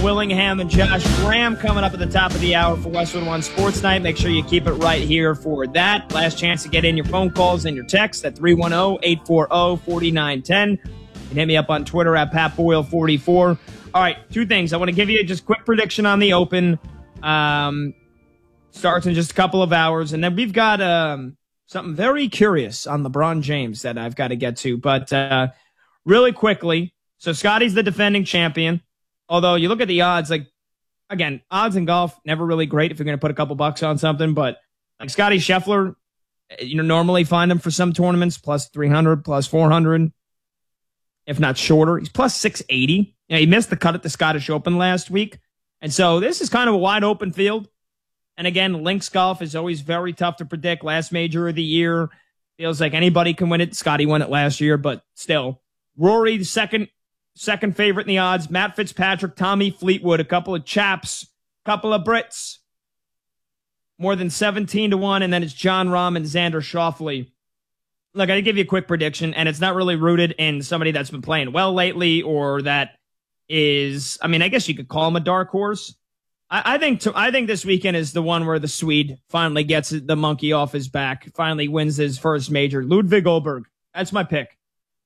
Willingham and Josh Graham coming up at the top of the hour for Westwood One Sports Night. Make sure you keep it right here for that. Last chance to get in your phone calls and your texts at 310-840-4910. You can hit me up on Twitter at PatBoyle44. All right, two things. I want to give you just a quick prediction on the Open. Starts in just a couple of hours. And then we've got something very curious on LeBron James that I've got to get to. But really quickly, so Scotty's the defending champion. Although you look at the odds, like, again, odds in golf, never really great if you're going to put a couple bucks on something. But like Scotty Scheffler, normally find him for some tournaments, plus 300, plus 400, if not shorter. He's plus 680. He missed the cut at the Scottish Open last week. And so this is kind of a wide open field. And again, links golf is always very tough to predict. Last major of the year, feels like anybody can win it. Scotty won it last year, but still. Rory, the second favorite in the odds. Matt Fitzpatrick, Tommy Fleetwood, a couple of chaps, couple of Brits. More than 17-1, and then it's Jon Rahm and Xander Schauffele. Look, I give you a quick prediction, and it's not really rooted in somebody that's been playing well lately or that is, I mean, I guess you could call him a dark horse. I think this weekend is the one where the Swede finally gets the monkey off his back, finally wins his first major. Ludvig Åberg. That's my pick.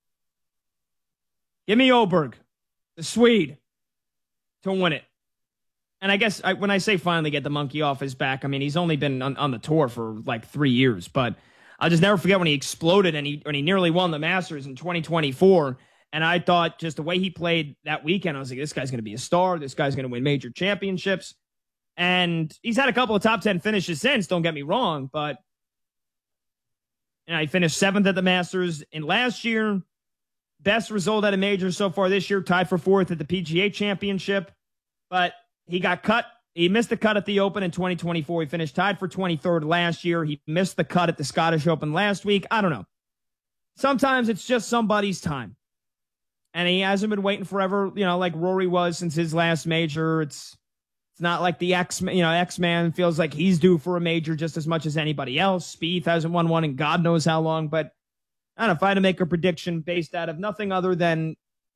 Give me Åberg, the Swede, to win it. And I guess when I say finally get the monkey off his back, I mean, he's only been on the tour for like 3 years. But I'll just never forget when he exploded and when he nearly won the Masters in 2024. And I thought just the way he played that weekend, I was like, this guy's going to be a star. This guy's going to win major championships. And he's had a couple of top 10 finishes since, don't get me wrong. But he finished 7th at the Masters in last year. Best result at a major so far this year, tied for 4th at the PGA Championship. But he got cut. He missed the cut at the Open in 2024. He finished tied for 23rd last year. He missed the cut at the Scottish Open last week. I don't know. Sometimes it's just somebody's time. And he hasn't been waiting forever, like Rory was since his last major. It's not like the X-Man feels like he's due for a major just as much as anybody else. Spieth hasn't won one in God knows how long. But I don't know, if I had to make a prediction based out of nothing other than,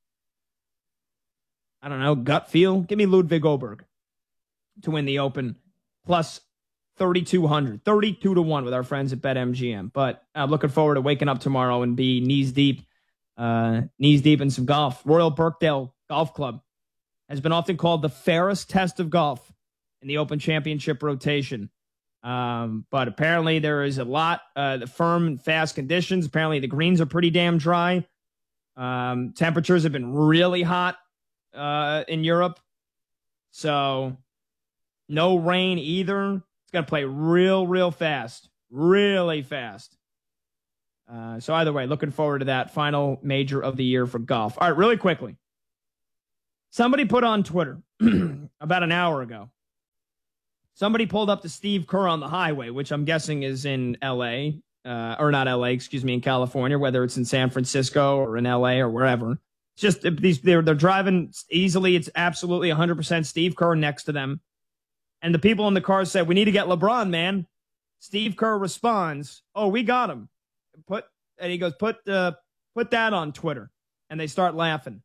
I don't know, gut feel, give me Ludvig Åberg to win the Open, plus 3,200, 32-1 with our friends at BetMGM. But I'm looking forward to waking up tomorrow and be knees deep in some golf. Royal Birkdale Golf Club has been often called the fairest test of golf in the Open Championship rotation. But apparently there is a lot, the firm and fast conditions. Apparently the greens are pretty damn dry. Temperatures have been really hot in Europe. So no rain either. It's going to play real fast. Really fast. So either way, looking forward to that final major of the year for golf. All right, really quickly. Somebody put on Twitter about an hour ago. Somebody pulled up to Steve Kerr on the highway, which I'm guessing is in L.A., or not L.A., in California, whether it's in San Francisco or in L.A. or wherever. It's just they're driving easily. It's absolutely 100% Steve Kerr next to them. And the people in the car said, we need to get LeBron, man. Steve Kerr responds, oh, we got him. And he goes, put that on Twitter. And they start laughing.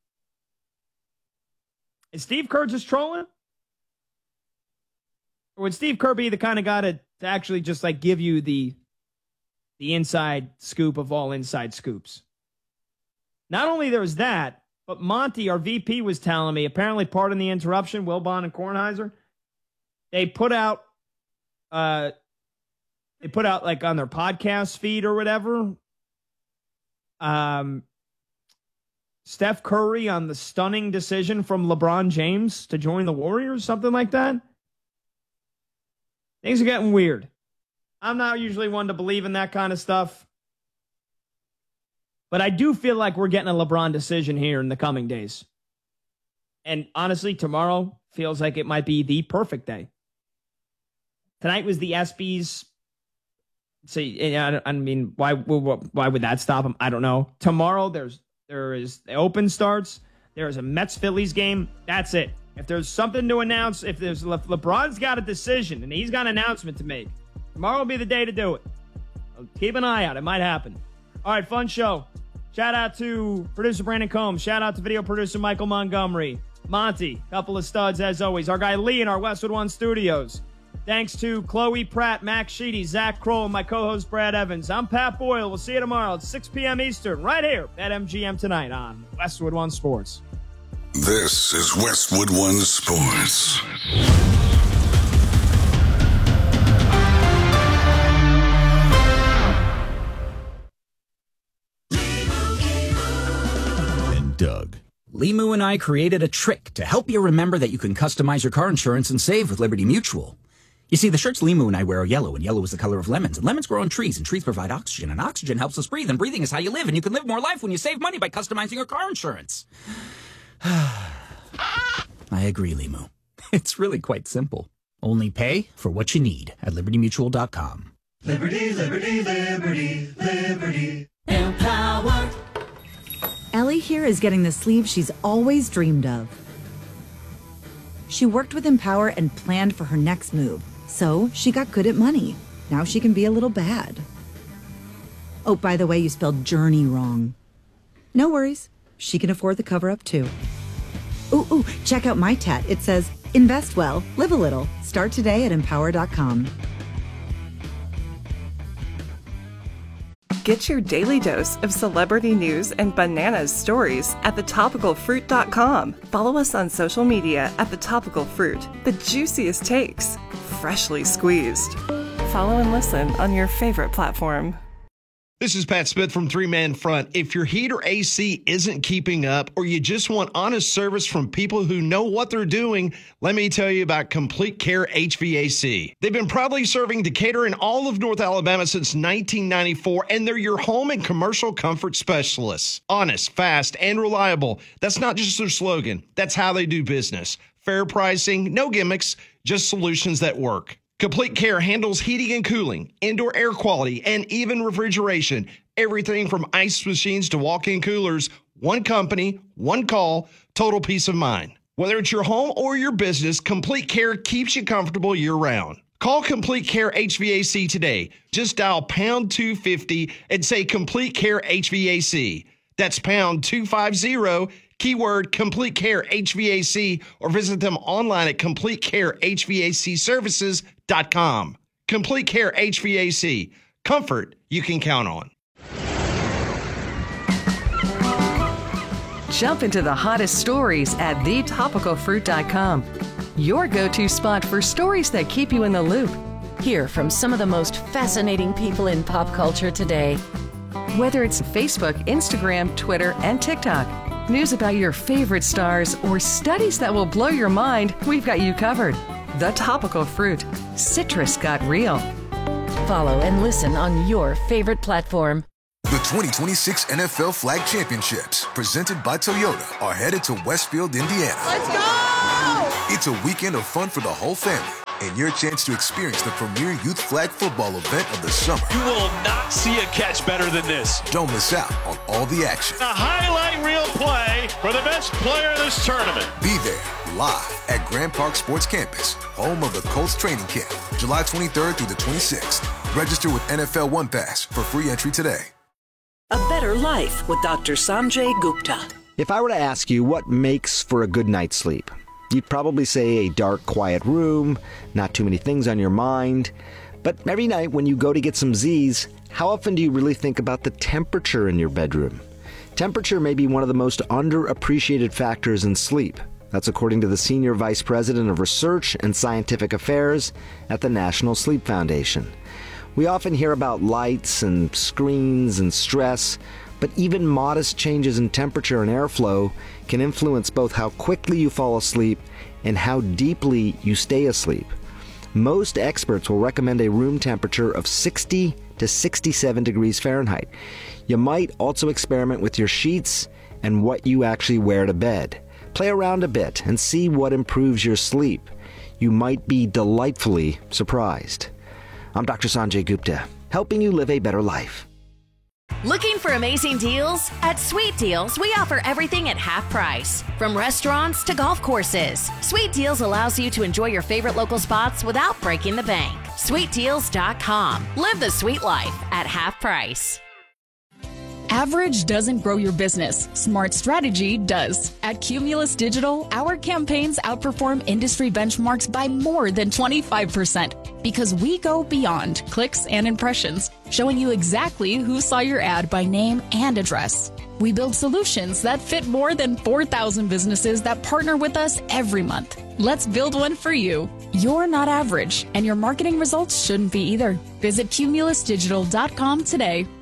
Is Steve Kerr just trolling? Or would Steve Kerr be the kind of guy to actually just like give you the inside scoop of all inside scoops? Not only there's that, but Monty, our VP, was telling me, apparently pardon the interruption, Wilbon and Kornheiser, they put out like on their podcast feed or whatever, Steph Curry on the stunning decision from LeBron James to join the Warriors, something like that. Things are getting weird. I'm not usually one to believe in that kind of stuff. But I do feel like we're getting a LeBron decision here in the coming days. And honestly, tomorrow feels like it might be the perfect day. Tonight was the ESPYs. So, I mean, why would that stop him? I don't know. Tomorrow, there is the Open starts. There is a Mets-Phillies game. That's it. If there's something to announce, if LeBron's got a decision and he's got an announcement to make, tomorrow will be the day to do it. Keep an eye out. It might happen. All right, fun show. Shout out to producer Brandon Combs. Shout out to video producer Michael Montgomery. Monty, couple of studs as always. Our guy Lee in our Westwood One studios. Thanks to Chloe Pratt, Max Sheedy, Zach Kroll, and my co-host Brad Evans. I'm Pat Boyle. We'll see you tomorrow at 6 p.m. Eastern, right here at MGM tonight on Westwood One Sports. This is Westwood One Sports. And Doug. Limu and I created a trick to help you remember that you can customize your car insurance and save with Liberty Mutual. You see, the shirts Limu and I wear are yellow, and yellow is the color of lemons. And lemons grow on trees, and trees provide oxygen, and oxygen helps us breathe, and breathing is how you live, and you can live more life when you save money by customizing your car insurance. I agree, Limu. It's really quite simple. Only pay for what you need at LibertyMutual.com. Liberty, liberty, liberty, liberty. Empower. Ellie here is getting the sleeve she's always dreamed of. She worked with Empower and planned for her next move, so she got good at money. Now she can be a little bad. Oh, by the way, you spelled journey wrong. No worries. She can afford the cover-up, too. Ooh, check out my tat. It says, invest well, live a little. Start today at Empower.com. Get your daily dose of celebrity news and bananas stories at thetopicalfruit.com. Follow us on social media at thetopicalfruit. The juiciest takes, freshly squeezed. Follow and listen on your favorite platform. This is Pat Smith from Three Man Front. If your heat or AC isn't keeping up, or you just want honest service from people who know what they're doing, let me tell you about Complete Care HVAC. They've been proudly serving Decatur and all of North Alabama since 1994, and they're your home and commercial comfort specialists. Honest, fast, and reliable. That's not just their slogan. That's how they do business. Fair pricing, no gimmicks, just solutions that work. Complete Care handles heating and cooling, indoor air quality, and even refrigeration. Everything from ice machines to walk-in coolers. One company, one call, total peace of mind. Whether it's your home or your business, Complete Care keeps you comfortable year-round. Call Complete Care HVAC today. Just dial pound 250 and say Complete Care HVAC. That's pound 250, keyword Complete Care HVAC, or visit them online at CompleteCareHVACServices.com. Complete Care HVAC. Comfort you can count on. Jump into the hottest stories at thetopicalfruit.com. Your go-to spot for stories that keep you in the loop. Hear from some of the most fascinating people in pop culture today. Whether it's Facebook, Instagram, Twitter, and TikTok, news about your favorite stars, or studies that will blow your mind, we've got you covered. The Topical Fruit. Citrus got real. Follow and listen on your favorite platform. The 2026 NFL Flag Championships, presented by Toyota, are headed to Westfield, Indiana. Let's go! It's a weekend of fun for the whole family, and your chance to experience the premier youth flag football event of the summer. You will not see a catch better than this. Don't miss out on all the action. A highlight reel play for the best player in this tournament. Be there, live at Grand Park Sports Campus, home of the Colts training camp, July 23rd through the 26th. Register with NFL One Pass for free entry today. A Better Life with Dr. Sanjay Gupta. If I were to ask you what makes for a good night's sleep, you'd probably say a dark, quiet room, not too many things on your mind. But every night when you go to get some Z's, how often do you really think about the temperature in your bedroom? Temperature may be one of the most underappreciated factors in sleep. That's according to the Senior Vice President of Research and Scientific Affairs at the National Sleep Foundation. We often hear about lights and screens and stress, but even modest changes in temperature and airflow can influence both how quickly you fall asleep and how deeply you stay asleep. Most experts will recommend a room temperature of 60 to 67 degrees Fahrenheit. You might also experiment with your sheets and what you actually wear to bed. Play around a bit and see what improves your sleep. You might be delightfully surprised. I'm Dr. Sanjay Gupta, helping you live a better life. Looking for amazing deals? At Sweet Deals, we offer everything at half price. From restaurants to golf courses, Sweet Deals allows you to enjoy your favorite local spots without breaking the bank. SweetDeals.com. Live the sweet life at half price. Average doesn't grow your business. Smart strategy does. At Cumulus Digital, our campaigns outperform industry benchmarks by more than 25% because we go beyond clicks and impressions, showing you exactly who saw your ad by name and address. We build solutions that fit more than 4,000 businesses that partner with us every month. Let's build one for you. You're not average, and your marketing results shouldn't be either. Visit cumulusdigital.com today.